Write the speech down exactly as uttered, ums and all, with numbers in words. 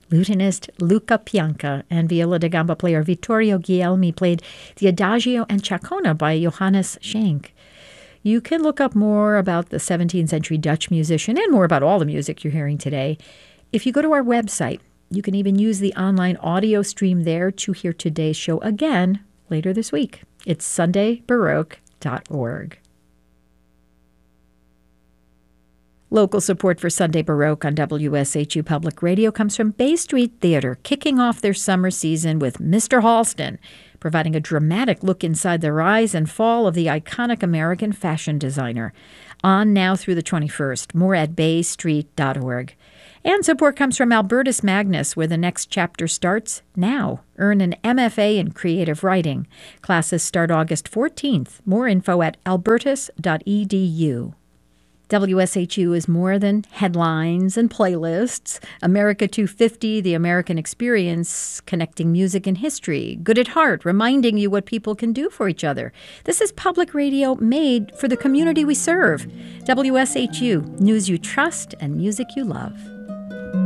Lutenist Luca Pianca and viola da gamba player Vittorio Guglielmi played the Adagio and Chacona by Johannes Schenk. You can look up more about the seventeenth century Dutch musician and more about all the music you're hearing today if you go to our website. You can even use the online audio stream there to hear today's show again later this week. It's sunday baroque dot org. Local support for Sunday Baroque on W S H U Public Radio comes from Bay Street Theater, kicking off their summer season with Mister Halston, providing a dramatic look inside the rise and fall of the iconic American fashion designer. On now through the twenty-first. More at bay street dot org. And support comes from Albertus Magnus, where the next chapter starts now. Earn an M F A in creative writing. Classes start August fourteenth. More info at albertus dot e d u. W S H U is more than headlines and playlists. America two fifty, the American Experience, connecting music and history. Good at Heart, reminding you what people can do for each other. This is public radio made for the community we serve. W S H U, news you trust and music you love.